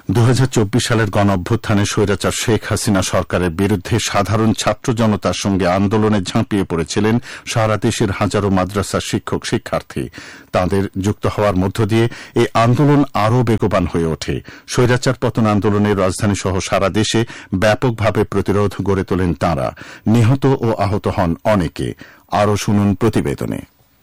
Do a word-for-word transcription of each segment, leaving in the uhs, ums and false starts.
দুই হাজার চব্বিশ সালের গণঅভ্যুত্থানে স্বৈরাচার শেখ হাসিনা সরকারের বিরুদ্ধে সাধারণ ছাত্র জনতার সঙ্গে আন্দোলনে ঝাঁপিয়ে পড়েছিলেন সারা দেশের হাজারো মাদ্রাসার শিক্ষক শিক্ষার্থী। তাঁদের যুক্ত হওয়ার মধ্য দিয়ে এই আন্দোলন আরও বেগবান হয়ে ওঠে। স্বৈরাচার পতন আন্দোলনে রাজধানী সহ সারা দেশে ব্যাপকভাবে প্রতিরোধ গড়ে তোলেন তাঁরা। নিহত ও আহত হন অনেকে। আরও শুনুন প্রতিবেদনে।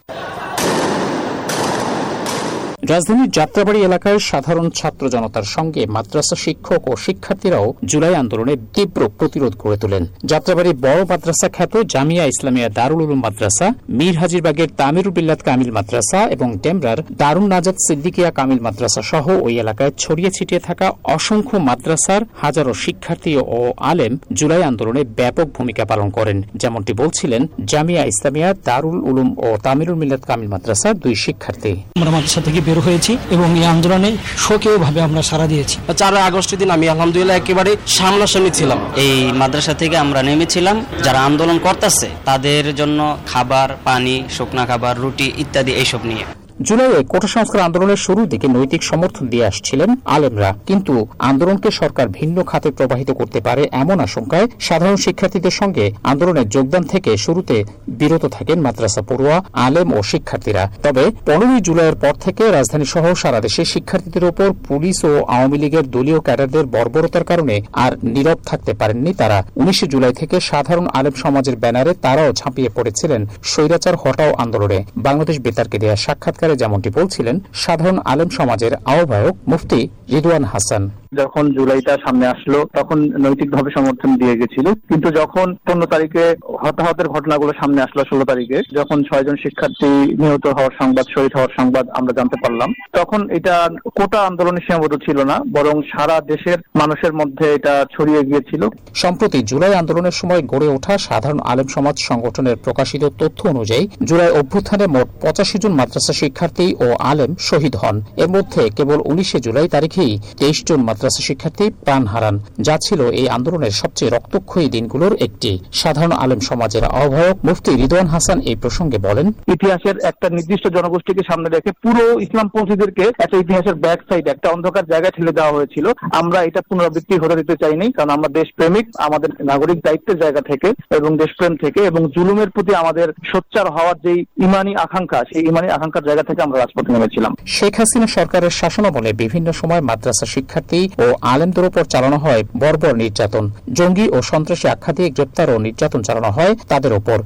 রাজধানীর যাত্রাবাড়ি এলাকায় সাধারণ ছাত্র জনতার সঙ্গে মাদ্রাসা শিক্ষক ও শিক্ষার্থীরাও জুলাই আন্দোলনে তীব্র প্রতিরোধ গড়ে তোলেন। যাত্রাবাড়ি বড় মাদ্রাসা খ্যাত জামিয়া ইসলামিয়া দারুল উলুম মাদ্রাসা, মীর হাজিরবাগের তামিরুল বিল্লাত কামিল মাদ্রাসা এবং ডেমরার দারুন নাজাত সিদ্দিকিয়া কামিল মাদ্রাসা সহ ওই এলাকায় ছড়িয়ে ছিটিয়ে থাকা অসংখ্য মাদ্রাসার হাজারো শিক্ষার্থী ও আলেম জুলাই আন্দোলনে ব্যাপক ভূমিকা পালন করেন, যেমনটি বলছিলেন জামিয়া ইসলামিয়া দারুল উলুম ও তামিরুল মিল্লাত কামিল মাদ্রাসার দুই শিক্ষার্থী। আমরা মাদ্রাসা থেকে বের হয়েছি এবং এই আন্দোলনে সক্রিয় ভাবে আমরা সাড়া দিয়েছি। চার আগস্টের দিন আমি আলহামদুলিল্লাহ একেবারে সামনাসামনি ছিলাম। এই মাদ্রাসা থেকে আমরা নেমেছিলাম, যারা আন্দোলন করতেছে তাদের জন্য খাবার, পানি, শুকনা খাবার, রুটি ইত্যাদি এইসব নিয়ে। জুলাইয়ে কোটা সংস্কার আন্দোলনের শুরুর দিকে নৈতিক সমর্থন দিয়ে আসছিলেন আলেমরা, কিন্তু আন্দোলনকে সরকার ভিন্ন খাতে প্রবাহিত করতে পারে এমন আশঙ্কায় সাধারণ শিক্ষার্থীদের সঙ্গে আন্দোলনে যোগদান থেকে শুরুতে বিরত থাকেন মাদ্রাসা পড়ুয়া, আলেম ও শিক্ষার্থীরা। তবে পনেরোই জুলাইয়ের পর থেকে রাজধানী সহ সারা দেশে শিক্ষার্থীদের ওপর পুলিশ ও আওয়ামী লীগের দলীয় ক্যাডারদের বর্বরতার কারণে আর নীরব থাকতে পারেননি তারা। উনিশে জুলাই থেকে সাধারণ আলেম সমাজের ব্যানারে তারাও ঝাঁপিয়ে পড়েছিলেন স্বৈরাচার হটাও আন্দোলনে। বাংলাদেশ বেতারকে দেয়া সাক্ষাৎকার যেমনটি বলছিলেন সাধারণ আলেম সমাজের আহ্বায়ক মুফতি রিদওয়ান হাসান। যখন জুলাইটা সামনে আসলো তখন নৈতিকভাবে সমর্থন দিয়ে গেছিল, কিন্তু যখন পনেরো তারিখে হতাহতের ঘটনাগুলো সামনে আসলো, ষোলো তারিখে যখন ছয়জন শিক্ষার্থী নিহত হওয়ার সংবাদ, শহীদ হওয়ার সংবাদ আমরা জানতে পারলাম, তখন এটা কোটা আন্দোলনের সীমাবদ্ধ ছিল না, বরং সারা দেশের মানুষের মধ্যে এটা ছড়িয়ে গিয়েছিল। সম্প্রতি জুলাই আন্দোলনের সময় গড়ে ওঠা সাধারণ আলেম সমাজ সংগঠনের প্রকাশিত তথ্য অনুযায়ী জুলাই অভ্যুত্থানে মোট পঁচাশি জন মাদ্রাসা শিক্ষার্থী ও আলেম শহীদ হন। এর মধ্যে কেবল উনিশে জুলাই তারিখেই তেইশ জন মাদ্রাসা শিক্ষার্থী প্রাণ হারান, যা ছিল এই আন্দোলনের সবচেয়ে রক্তক্ষয়ী দিনগুলোর একটি। সাধারণ আলেম সমাজের আহ্বায়ক মুফতি রিদওয়ান হাসান এই প্রসঙ্গে বলেন, ইতিহাসের একটা নির্দিষ্ট জনগোষ্ঠীকে সামনে রেখে পুরো ইসলামপন্থীদেরকে একটা ইতিহাসের ব্যাক সাইড, একটা অন্ধকার জায়গায় ঠেলে দেওয়া হয়েছিল। আমরা এটা পুনরাবৃত্তি হতে দিতে চাইনি, কারণ আমরা দেশপ্রেমিক, আমাদের নাগরিক দায়িত্বের জায়গা থেকে এবং দেশপ্রেম থেকে এবং জুলুমের প্রতি আমাদের সোচ্চার হওয়ার যে ইমানি আকাঙ্ক্ষা, সেই ইমানি আকাঙ্ক্ষার জায়গা থেকে আমরা রাজপথে নেমেছিলাম। শেখ হাসিনা সরকারের শাসনামলে বিভিন্ন সময় মাদ্রাসা শিক্ষার্থী ও আলেমদের উপর চালানো হয় বর্বর নির্যাতন। জঙ্গি ও সন্ত্রাসী আখ্যা দিয়ে গ্রেপ্তার ও নির্যাতন চালানো হয় তাদের উপর।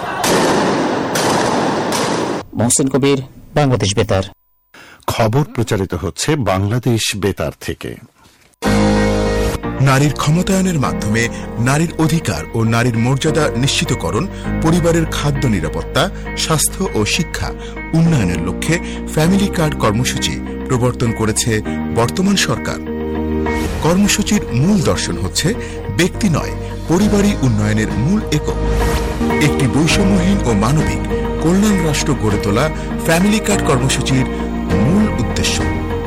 মহসিন কবির, বাংলাদেশ বেতার। খবর প্রচারিত হচ্ছে বাংলাদেশ বেতার থেকে। নারীর ক্ষমতায়নের মাধ্যমে নারীর অধিকার ও নারীর মর্যাদা নিশ্চিতকরণ, পরিবারের খাদ্য নিরাপত্তা, স্বাস্থ্য ও শিক্ষা উন্নয়নের লক্ষ্যে ফ্যামিলি কার্ড কর্মসূচি প্রবর্তন করেছে বর্তমান সরকার। কর্মসূচির মূল দর্শন হচ্ছে ব্যক্তি নয়, পরিবারই উন্নয়নের মূল একক। একটি বৈষম্যহীন ও মানবিক কল্যাণ রাষ্ট্র গড়ে তোলা ফ্যামিলি কার্ড কর্মসূচির মূল উদ্দেশ্য।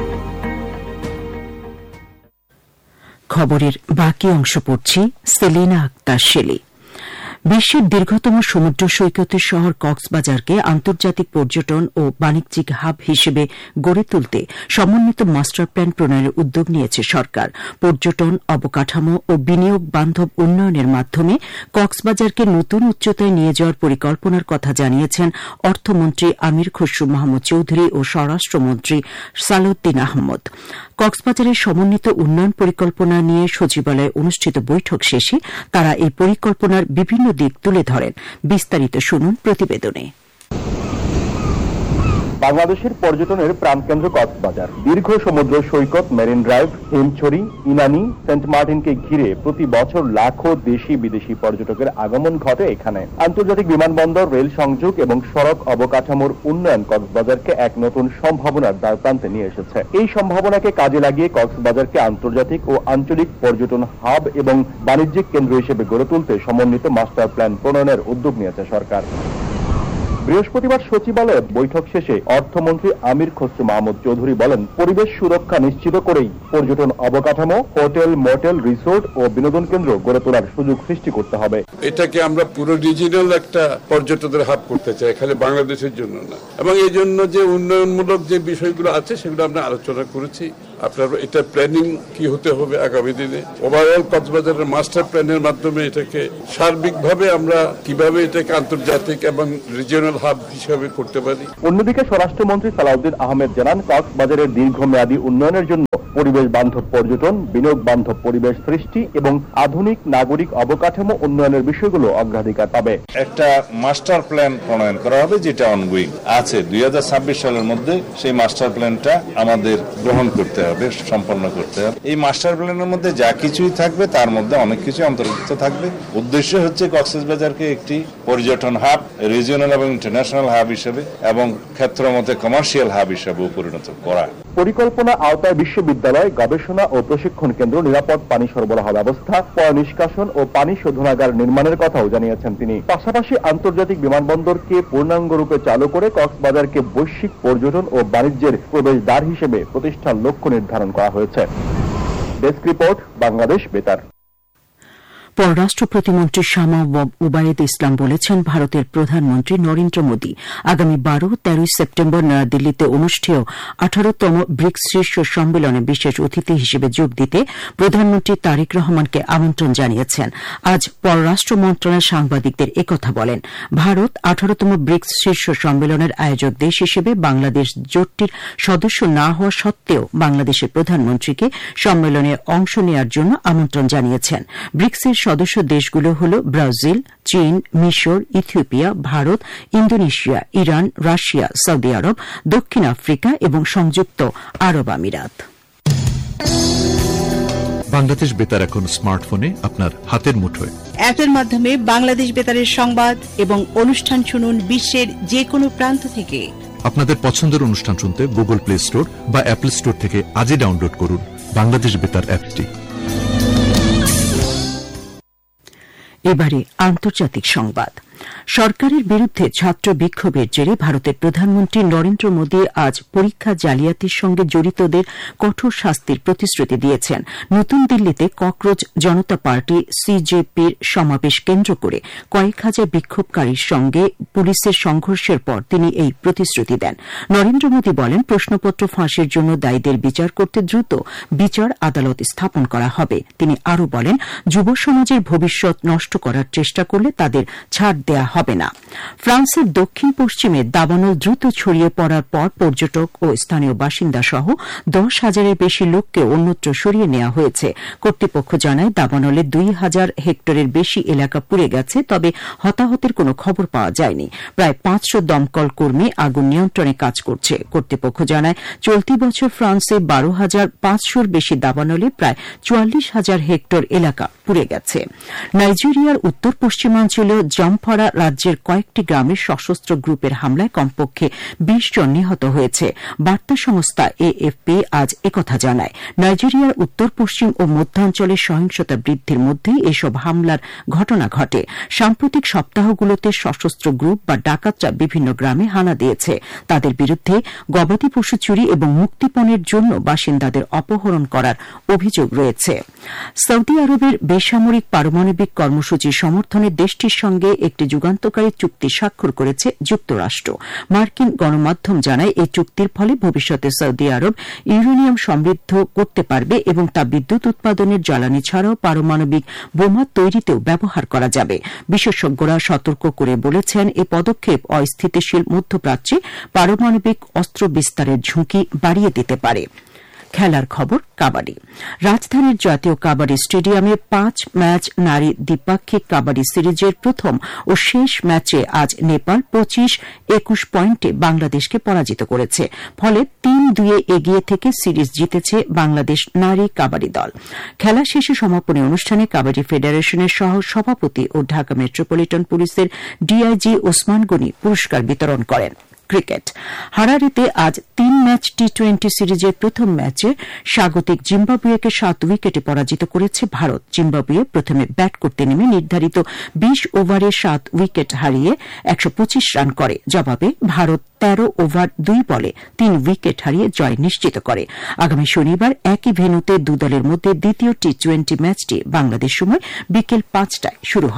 খবরের বাকি অংশ পড়ছি সেলিনা আক্তার শেলি। বিশ্বের দীর্ঘতম সমুদ্র সৈকতের শহর কক্সবাজারকে আন্তর্জাতিক পর্যটন ও বাণিজ্যিক হাব হিসেবে গড়ে তুলতে সমন্বিত মাস্টার প্ল্যান প্রণয়নের উদ্যোগ নিয়েছে সরকার। পর্যটন, অবকাঠামো ও বিনিয়োগ বান্ধব উন্নয়নের মাধ্যমে কক্সবাজারকে নতুন উচ্চতায় নিয়ে যাওয়ার পরিকল্পনার কথা জানিয়েছেন অর্থমন্ত্রী আমির খসরু মাহমুদ চৌধুরী ও স্বরাষ্ট্রমন্ত্রী সালাউদ্দিন আহমদ। কক্সবাজারের সমন্বিত উন্নয়ন পরিকল্পনা নিয়ে সচিবালয়ে অনুষ্ঠিত বৈঠক শেষে তারা এই পরিকল্পনার বিভিন্ন দিক তুলে ধরেন। বিস্তারিত শুনুন প্রতিবেদনে। বাংলাদেশের পর্যটনের প্রাণকেন্দ্র কক্সবাজার। দীর্ঘ সমুদ্র সৈকত, marine drive, Himchari, Inani, Saint মার্টিনকে ঘিরে প্রতি বছর লাখো দেশি বিদেশি পর্যটকের আগমন ঘটে এখানে। আন্তর্জাতিক বিমানবন্দর, রেল সংযোগ এবং সড়ক অবকাঠামোর উন্নয়ন কক্সবাজারকে এক নতুন সম্ভাবনার দ্বারপ্রান্তে নিয়ে এসেছে। এই সম্ভাবনাকে কাজে লাগিয়ে কক্সবাজারকে আন্তর্জাতিক ও আঞ্চলিক পর্যটন হাব এবং বাণিজ্যিক কেন্দ্র হিসেবে গড়ে তুলতে সমন্বিত মাস্টার প্ল্যান প্রণয়নের উদ্যোগ নিয়েছে সরকার। বৃহস্পতিবার সচিবালয়ে বৈঠক শেষে অর্থমন্ত্রী আমির খসরু মাহমুদ চৌধুরী বলেন, পরিবেশ সুরক্ষা নিশ্চিত করেই পর্যটন অবকাঠামো, হোটেল, মোটেল, রিসোর্ট ও বিনোদন কেন্দ্র গড়ে তোলার সুযোগ সৃষ্টি করতে হবে। এটাকে আমরা পুরো রিজিনাল একটা পর্যটনের হাব করতে চাই, খালি বাংলাদেশের জন্য না। এবং এই জন্য যে উন্নয়নমূলক যে বিষয়গুলো আছে সেগুলো আমরা আলোচনা করেছি। আপনার এটা প্ল্যানিং কি হতে হবে আগামী দিনে, ওভারঅল কক্সবাজারের মাস্টার প্ল্যানের মাধ্যমে এটাকে সার্বিকভাবে আমরা কিভাবে এটাকে আন্তর্জাতিক এবং রিজিওনাল হাব হিসাবে করতে পারি। অন্যদিকে স্বরাষ্ট্রমন্ত্রী সালাউদ্দিন আহমেদ জানান, কক্সবাজারের দীর্ঘমেয়াদী উন্নয়নের জন্য পরিবেশ বান্ধব পর্যটন, বিনিয়োগ বান্ধব পরিবেশ সৃষ্টি এবং আধুনিক নাগরিক অবকাঠামো উন্নয়নের বিষয়গুলো অগ্রাধিকার পাবে। একটা মাস্টার প্ল্যান প্রণয়ন করা হবে যেটা অনগোয়িং আছে। দুই হাজার ছাব্বিশ সালের মধ্যে সেই মাস্টার প্ল্যানটা আমাদের গ্রহণ করতে হবে, সম্পন্ন করতে হবে। এই মাস্টার প্ল্যানের মধ্যে যা কিছুই থাকবে তার মধ্যে অনেক কিছু অন্তর্ভুক্ত থাকবে। উদ্দেশ্য হচ্ছে কক্সবাজারকে একটি পর্যটন হাব, রিজিওনাল এবং ইন্টারন্যাশনাল হাব হিসেবে এবং ক্ষেত্রমতে কমার্শিয়াল হাব হিসেবে পরিণত করা। পরিকল্পনা আওতায় বিশ্ববিদ্যালয়, গবেষণা ও প্রশিক্ষণ কেন্দ্র, নিরাপদ পানি সরবরাহ ব্যবস্থা, পয় নিষ্কাশন ও পানি শোধনাগার নির্মাণের কথাও জানিয়েছেন তিনি। পাশাপাশি আন্তর্জাতিক বিমানবন্দরকে পূর্ণাঙ্গ রূপে চালু করে কক্সবাজারকে বৈশ্বিক পর্যটন ও বাণিজ্যের প্রবেশদ্বার হিসেবে প্রতিষ্ঠার লক্ষ্য নির্ধারণ করা হয়েছে। ডেস্ক রিপোর্ট, বাংলাদেশ বেতার। পররাষ্ট্র প্রতিমন্ত্রী শামা ওবায়েদ ইসলাম বলেছেন, ভারতের প্রধানমন্ত্রী নরেন্দ্র মোদী আগামী বারো তেরোই সেপ্টেম্বর নয়াদিল্লিতে অনুষ্ঠেয় আঠারোতম ব্রিক্স শীর্ষ সম্মেলনে বিশেষ অতিথি হিসেবে যোগ দিতে প্রধানমন্ত্রী তারেক রহমানকে আমন্ত্রণ জানিয়েছেন। আজ পররাষ্ট্র মন্ত্রণালয় সাংবাদিকদের একথা বলেন। ভারত আঠারোতম ব্রিক্স শীর্ষ সম্মেলনের আয়োজক দেশ হিসেবে বাংলাদেশ জোটটির সদস্য না হওয়া সত্ত্বেও বাংলাদেশের প্রধানমন্ত্রীকে সম্মেলনে অংশ নেওয়ার জন্য আমন্ত্রণ জানিয়েছেন। ব্রিক্সের সদস্য দেশগুলো হল ব্রাজিল, চীন, মিশর, Ethiopia, Bharat, Indonesia, Iran, Russia, Saudi আরব, দক্ষিণ আফ্রিকা এবং সংযুক্ত আরব আমিরাত। বাংলাদেশ বেতার এখন স্মার্টফোনে আপনার হাতের মুঠোয়। অ্যাপের মাধ্যমে বাংলাদেশ বেতারের সংবাদ এবং অনুষ্ঠান শুনুন বিশ্বের যে কোনো প্রান্ত থেকে। আপনাদের পছন্দের অনুষ্ঠান শুনতে গুগল প্লে স্টোর বা অ্যাপল স্টোর থেকে আজই ডাউনলোড করুন বাংলাদেশ বেতার অ্যাপটি। এবারে আন্তর্জাতিক সংবাদ। সরকারের বিরুদ্ধে ছাত্র বিক্ষোভের জেরে ভারতের প্রধানমন্ত্রী নরেন্দ্র মোদী আজ পরীক্ষা জালিয়াতির সঙ্গে জড়িতদের কঠোর শাস্তির প্রতিশ্রুতি দিয়েছেন। নতুন দিল্লিতে ককরোচ জনতা পার্টি সিজেপির সমাবেশ কেন্দ্র করে কয়েক হাজার বিক্ষোভকারীর সঙ্গে পুলিশের সংঘর্ষের পর তিনি এই প্রতিশ্রুতি দেন। নরেন্দ্র মোদী বলেন, প্রশ্নপত্র ফাঁসের জন্য দায়ীদের বিচার করতে দ্রুত বিচার আদালত স্থাপন করা হবে। তিনি আরও বলেন, যুব সমাজের ভবিষ্যৎ নষ্ট করার চেষ্টা করলে তাদের ছাড় দেয়া হবে না। ফ্রান্সের দক্ষিণ পশ্চিমে দাবানল দ্রুত ছড়িয়ে পড়ার পর পর্যটক ও স্থানীয় বাসিন্দা সহ দশ হাজারের বেশি লোককে অন্যত্র সরিয়ে নেওয়া হয়েছে। কর্তৃপক্ষ জানায়, দাবানলে দুই হাজার হেক্টরের বেশি এলাকা পুড়ে গেছে, তবে হতাহতের কোনো খবর পাওয়া যায়নি। প্রায় পাঁচশো দমকল কর্মী আগুন নিয়ন্ত্রণে কাজ করছে। কর্তৃপক্ষ জানায়, চলতি বছর ফ্রান্সে বারো হাজার পাঁচশোর বেশি দাবানলে প্রায় চুয়াল্লিশ হাজার হেক্টর এলাকা পুড়ে গেছে। নাইজেরিয়ার উত্তর পশ্চিমাঞ্চলে জামফারা রাজ্যের কয়েকটি গ্রামে সশস্ত্র গ্রুপের হামলায় কমপক্ষে বিশ জন নিহত হয়েছে। বার্তা সংস্থা এএফপি আজ একথা জানায়। নাইজেরিয়ার উত্তর পশ্চিম ও মধ্যাঞ্চলে সহিংসতা বৃদ্ধির মধ্যেই এসব হামলার ঘটনা ঘটে। সাম্প্রতিক সপ্তাহগুলোতে সশস্ত্র গ্রুপ বা ডাকাতরা বিভিন্ন গ্রামে হানা দিয়েছে। তাদের বিরুদ্ধে গবাদি পশু চুরি এবং মুক্তিপণের জন্য বাসিন্দাদের অপহরণ করার অভিযোগ রয়েছে। সৌদি আরবের বেসামরিক পারমাণবিক কর্মসূচি সমর্থনে দেশটির সঙ্গে একটি যুগান্তকারী চুক্তি স্বাক্ষর করেছে যুক্তরাষ্ট্র। মার্কিন গণমাধ্যম জানায়, এই চুক্তির ফলে ভবিষ্যতে সৌদি আরব ইউরেনিয়াম সমৃদ্ধ করতে পারবে এবং তা বিদ্যুৎ উৎপাদনের জ্বালানি ছাড়াও পারমাণবিক বোমা তৈরিতেও ব্যবহার করা যাবে। বিশেষজ্ঞরা সতর্ক করে বলেছেন, এ পদক্ষেপ অস্থিতিশীল মধ্যপ্রাচ্যে পারমাণবিক অস্ত্র বিস্তারের ঝুঁকি বাড়িয়ে দিতে পারে। খেলার খবর, কাবাডি। রাজধানীর জাতীয় কাবাডি স্টেডিয়ামে পাঁচ ম্যাচ নারী দ্বিপাক্ষিক কাবাডি সিরিজের প্রথম ও শেষ ম্যাচে আজ নেপাল পঁচিশ একুশ পয়েন্টে বাংলাদেশকে পরাজিত করেছে। ফলে তিন দুইয়ে এগিয়ে থেকে সিরিজ জিতেছে বাংলাদেশ নারী কাবাডি দল। খেলা শেষে সমাপনী অনুষ্ঠানে কাবাডি ফেডারেশনের সহ সভাপতি ও ঢাকা মেট্রোপলিটন পুলিশের ডিআইজি ওসমান গনি পুরস্কার বিতরণ করেন। ক্রিকেট। হারারিতে আজ তিন ম্যাচ টি টোয়েন্টি সিরিজের প্রথম ম্যাচে স্বাগতিক জিম্বাবুয়েকে সাত উইকেটে পরাজিত করেছে ভারত। জিম্বাবুয়ে প্রথমে ব্যাট করতে নেমে নির্ধারিত বিশ ওভারে সাত উইকেট হারিয়ে একশো পঁচিশ রান করে। জবাবে ভারত তেরো ওভার দুই বলে তিন উইকেট হারিয়ে জয় নিশ্চিত করে। আগামী শনিবার একই ভেন্যুতে দু দলের মধ্যে দ্বিতীয় টি টোয়েন্টি ম্যাচটি বাংলাদেশ সময় বিকেল পাঁচটায় শুরু হবে।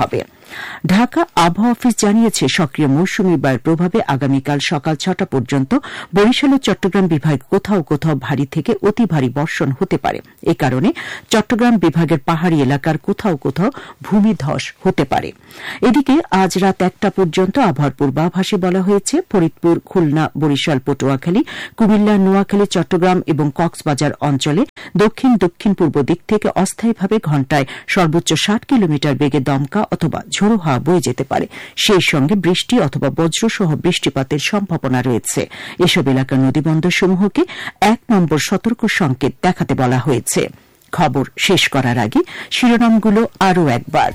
ঢাকা আবহাওয়া অফিস জানিয়েছে সক্রিয় মৌসুমী বায়ুর প্রভাবে আগামীকাল সকাল ছটা পর্যন্ত বরিশাল ও চট্টগ্রাম বিভাগে কোথাও কোথাও ভারী থেকে অতি ভারী বর্ষণ হতে পারে। এ কারণে চট্টগ্রাম বিভাগের পাহাড়ি এলাকার কোথাও কোথাও ভূমিধস হতে পারে। এদিকে আজ রাত একটা পর্যন্ত আবহাওয়ার পূর্বাভাসে বলা হয়েছে ফরিদপুর, খুলনা, বরিশাল, পটুয়াখালী, কুমিল্লা, নোয়াখালী, চট্টগ্রাম এবং কক্সবাজার অঞ্চলে দক্ষিণ দক্ষিণ পূর্ব দিক থেকে অস্থায়ীভাবে ঘণ্টায় সর্বোচ্চ ষাট কিলোমিটার বেগে দমকা অথবা ঝোড়ো হাওয়া বয়ে যেতে পারে। সেই সঙ্গে বৃষ্টি অথবা বজ্রসহ বৃষ্টিপাতের সম্ভাবনা রয়েছে। এসব এলাকার নদীবন্দরসমূহকে এক নম্বর সতর্ক সংকেত দেখাতে বলা হয়েছে। খবর শেষ করার আগে শিরোনামগুলো আরও একবার।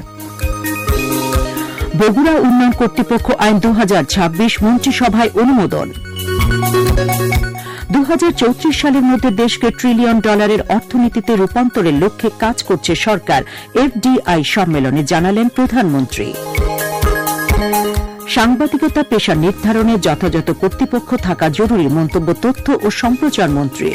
বগুড়া উন্নয়ন কর্তৃপক্ষ আইন দু হাজার ছাব্বিশ মন্ত্রিসভায় অনুমোদন। দু হাজার চৌত্রিশ সালের মধ্যে দেশকে ট্রিলিয়ন ডলারের অর্থনীতিতে রূপান্তরের লক্ষ্যে কাজ করছে সরকার, এফডিআই সম্মেলনে জানালেন প্রধানমন্ত্রী। সাংবাদিকতা পেশা নির্ধারণে যথাযথ কর্তৃপক্ষ থাকা জরুরি, মন্তব্য তথ্য ও সম্প্রচার মন্ত্রী।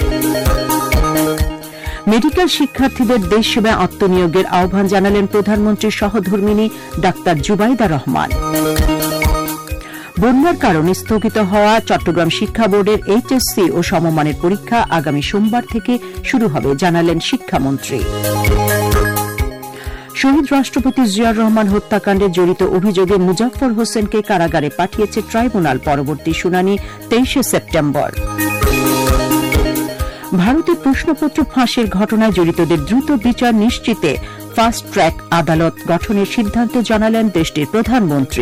মেডিকেল শিক্ষার্থীদের দেশ সেবায় আত্মনিয়োগের আহ্বান জানালেন প্রধানমন্ত্রীর সহধর্মিণী ডাক্তার জুবাইদা রহমান। বন্যার কারণে স্থগিত হওয়া চট্টগ্রাম শিক্ষা বোর্ডের এইচএসসি ও সমমানের পরীক্ষা আগামী সোমবার থেকে শুরু হবে, জানালেন শিক্ষামন্ত্রী। শহীদ রাষ্ট্রপতি জিয়াউর রহমান হত্যাকাণ্ডে জড়িত অভিযোগে মুজাফফর হোসেনকে কারাগারে পাঠিয়েছে ট্রাইব্যুনাল, পরবর্তী শুনানি তেইশে সেপ্টেম্বর। ভারতের প্রশ্নপত্র ফাঁসের ঘটনায় জড়িতদের দ্রুত বিচার নিশ্চিতে ফাস্ট ট্র্যাক আদালত গঠনের সিদ্ধান্ত জানালেন দেশটির প্রধানমন্ত্রী।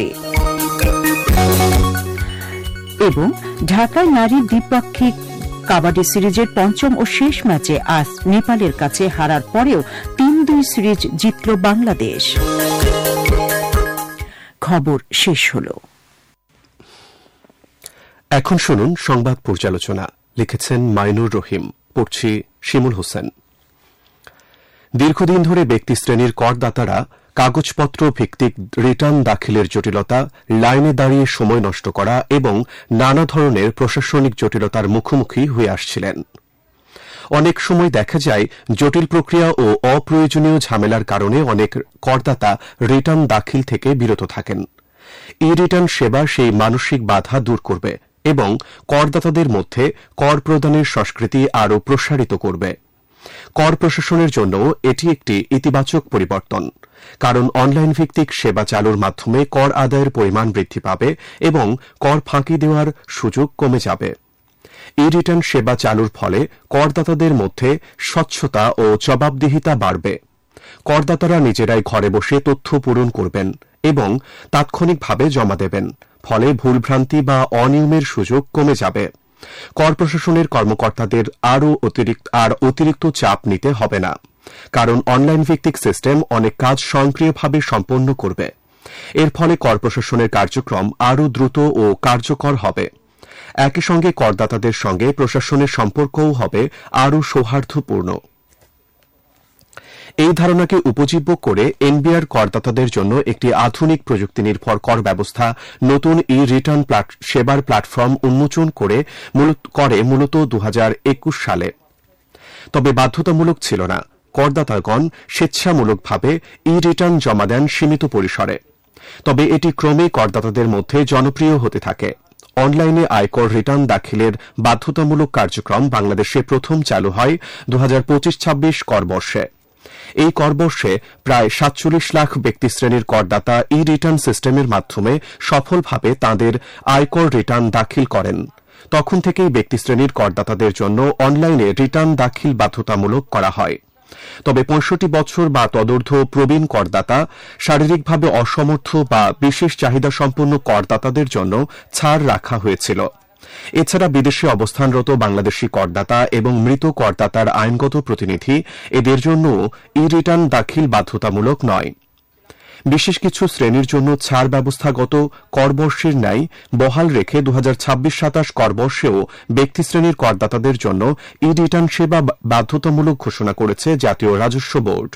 এবং ঢাকায় নারী দ্বিপাক্ষিক কাবাডি সিরিজের পঞ্চম ও শেষ ম্যাচে আজ নেপালের কাছে হারার পরেও তিন দুই সিরিজ জিতল বাংলাদেশ। খবর শেষ হল। এখন শুনুন সংবাদ পর্যালোচনা। লিখেছেন মাইনুর রহিম, পড়ছি শিমুল হোসেন। দীর্ঘদিন ধরে ব্যক্তিশ্রেণীর করদাতারা কাগজপত্র ভিত্তিক রিটার্ন দাখিলের জটিলতা, লাইনে দাঁড়িয়ে সময় নষ্ট করা এবং নানা ধরনের প্রশাসনিক জটিলতার মুখোমুখি হয়ে আসছিলেন। অনেক সময় দেখা যায় জটিল প্রক্রিয়া ও অপ্রয়োজনীয় ঝামেলার কারণে অনেক করদাতা রিটার্ন দাখিল থেকে বিরত থাকেন। ই রিটার্ন সেবা সেই মানসিক বাধা দূর করবে এবং করদাতাদের মধ্যে কর প্রদানের সংস্কৃতি আরও প্রসারিত করবে। কর প্রশাসনের জন্য এটি একটি ইতিবাচক পরিবর্তন, কারণ অনলাইন ভিত্তিক সেবা চালুর মাধ্যমে কর আদায়ের পরিমাণ বৃদ্ধি পাবে এবং কর ফাঁকি দেওয়ার সুযোগ কমে যাবে। ই রিটার্ন সেবা চালুর ফলে করদাতাদের মধ্যে স্বচ্ছতা ও জবাবদিহিতা বাড়বে। করদাতারা নিজেরাই ঘরে বসে তথ্য পূরণ করবেন এবং তাৎক্ষণিকভাবে জমা দেবেন, ফলে ভুলভ্রান্তি বা অনিয়মের সুযোগ কমে যাবে। কর প্রশাসনের কর্মকর্তাদের আরও অতিরিক্ত আর অতিরিক্ত চাপ নিতে হবে না, কারণ অনলাইন ভিত্তিক সিস্টেম অনেক কাজ স্বয়ংক্রিয়ভাবে সম্পন্ন করবে। এর ফলে কর প্রশাসনের কার্যক্রম আরও দ্রুত ও কার্যকর হবে। একই সঙ্গে করদাতাদের সঙ্গে প্রশাসনের সম্পর্কও হবে আরও সৌহার্দ্যপূর্ণ। এই ধারণাকে উপজীব্য করে এনবিআর করদাতাদের জন্য একটি আধুনিক প্রযুক্তি নির্ভর কর ব্যবস্থা নতুন ই রিটার্ন সেবার প্ল্যাটফর্ম উন্মোচন করে করে মূলত দু হাজার একুশ সালে। তবে বাধ্যতামূলক ছিল না। করদাতাগণ স্বেচ্ছামূলকভাবে ই রিটার্ন জমা দেন সীমিত পরিসরে। তবে এটি ক্রমেই করদাতাদের মধ্যে জনপ্রিয় হতে থাকে। অনলাইনে আয়কর রিটার্ন দাখিলের বাধ্যতামূলক কার্যক্রম বাংলাদেশে প্রথম চালু হয় দু হাজার পঁচিশ ছাব্বিশ করবর্ষে। এই করবর্ষে প্রায় সাতচল্লিশ লাখ ব্যক্তিশ্রেণীর করদাতা ই রিটার্ন সিস্টেমের মাধ্যমে সফলভাবে তাঁদের আয়কর রিটার্ন দাখিল করেন। তখন থেকেই ব্যক্তিশ্রেণীর করদাতাদের জন্য অনলাইনে রিটার্ন দাখিল বাধ্যতামূলক করা হয়। তবে পঁয়ষট্টি বছর বা তদূর্ধ্ব প্রবীণ করদাতা, শারীরিকভাবে অসমর্থ বা বিশেষ চাহিদা সম্পন্ন করদাতাদের জন্য ছাড় রাখা হয়েছিল। এছাড়া বিদেশে অবস্থানরত বাংলাদেশি করদাতা এবং মৃত করদাতার আইনগত প্রতিনিধি এদের জন্য ই রিটার্ন দাখিল বাধ্যতামূলক নয়। বিশেষ কিছু শ্রেণীর জন্য ছাড় ব্যবস্থা গত করবর্ষের ন্যায় বহাল রেখে দু হাজার ছাব্বিশ সাতাশ করবর্ষেও ব্যক্তিশ্রেণীর করদাতাদের জন্য ই রিটার্ন সেবা বাধ্যতামূলক ঘোষণা করেছে জাতীয় রাজস্ব বোর্ড।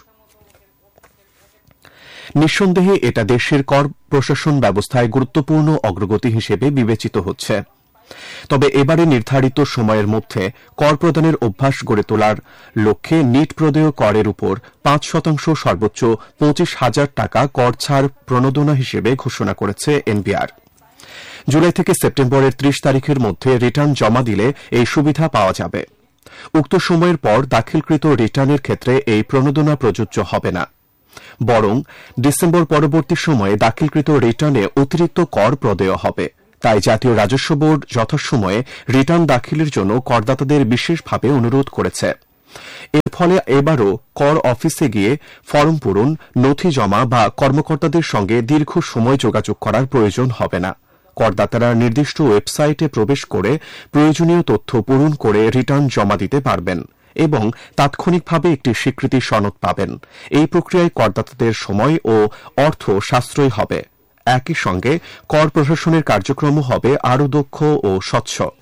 নিঃসন্দেহে এটা দেশের কর প্রশাসন ব্যবস্থায় গুরুত্বপূর্ণ অগ্রগতি হিসেবে বিবেচিত হচ্ছে। তবে এবারে নির্ধারিত সময়ের মধ্যে কর প্রদানের অভ্যাস গড়ে তোলার লক্ষ্যে নিট প্রদেয় করের উপর পাঁচ শতাংশ সর্বোচ্চ পঁচিশ হাজার টাকা কর ছাড় প্রণোদনা হিসেবে ঘোষণা করেছে এনবিআর। জুলাই থেকে সেপ্টেম্বরের ত্রিশ তারিখের মধ্যে রিটার্ন জমা দিলে এই সুবিধা পাওয়া যাবে। উক্ত সময়ের পর দাখিলকৃত রিটার্নের ক্ষেত্রে এই প্রণোদনা প্রযোজ্য হবে না, বরং ডিসেম্বর পরবর্তী সময়ে দাখিলকৃত রিটার্নে অতিরিক্ত কর প্রদেয় হবে। তাই জাতীয় রাজস্ব বোর্ড যথাসময়ে রিটার্ন দাখিলের জন্য করদাতাদের বিশেষভাবে অনুরোধ করেছে। এর ফলে এবারও কর অফিসে গিয়ে ফরম পূরণ, নথি জমা বা কর্মকর্তাদের সঙ্গে দীর্ঘ সময় যোগাযোগ করার প্রয়োজন হবে না। করদাতারা নির্দিষ্ট ওয়েবসাইটে প্রবেশ করে প্রয়োজনীয় তথ্য পূরণ করে রিটার্ন জমা দিতে পারবেন এবং তাৎক্ষণিকভাবে একটি স্বীকৃতি সনদ পাবেন। এই প্রক্রিয়ায় করদাতাদের সময় ও অর্থ সাশ্রয় হবে। একই সঙ্গে কর প্রশাসনের কার্যক্রমও হবে আরও দক্ষ ও স্বচ্ছ।